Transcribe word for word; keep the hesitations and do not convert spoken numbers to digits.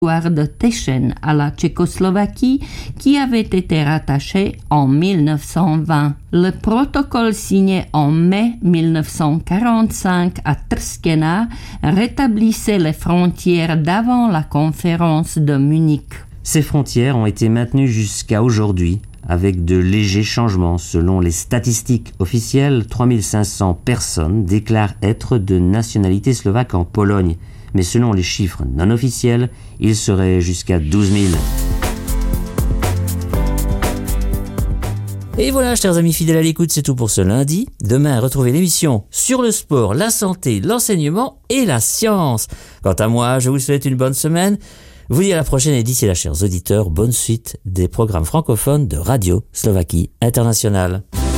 de Teschen à la Tchécoslovaquie qui avait été rattaché en mille neuf cent vingt. Le protocole signé en mai mille neuf cent quarante-cinq à Trskena rétablissait les frontières d'avant la conférence de Munich. Ces frontières ont été maintenues jusqu'à aujourd'hui, avec de légers changements. Selon les statistiques officielles, trois mille cinq cents personnes déclarent être de nationalité slovaque en Pologne. Mais selon les chiffres non officiels, il serait jusqu'à douze mille. Et voilà, chers amis fidèles à l'écoute, c'est tout pour ce lundi. Demain, retrouvez l'émission sur le sport, la santé, l'enseignement et la science. Quant à moi, je vous souhaite une bonne semaine. Vous dis à la prochaine et d'ici là, chers auditeurs, bonne suite des programmes francophones de Radio Slovaquie Internationale.